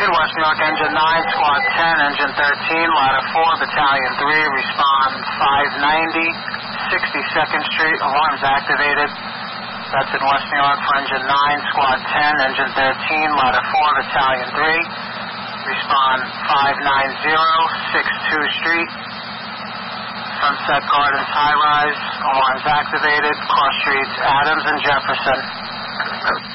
Station, West New York, Engine 9, Squad 10, Engine 13, Ladder 4, Battalion 3, respond 590, 62nd Street, alarms activated. That's in West New York for Engine 9, Squad 10, Engine 13, Ladder 4, Battalion 3, respond 590, 62nd Street, Sunset Gardens High Rise, alarms activated, cross streets Adams and Jefferson.